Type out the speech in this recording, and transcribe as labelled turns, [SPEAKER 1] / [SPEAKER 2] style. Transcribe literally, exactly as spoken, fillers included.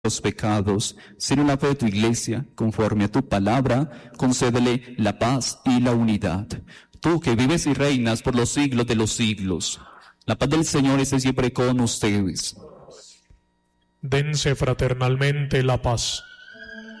[SPEAKER 1] los pecados, sino la fe de tu Iglesia, conforme a tu palabra, concédele la paz y la unidad. Tú que vives y reinas por los siglos de los siglos, la paz del Señor esté siempre con ustedes.
[SPEAKER 2] Dense fraternalmente la paz.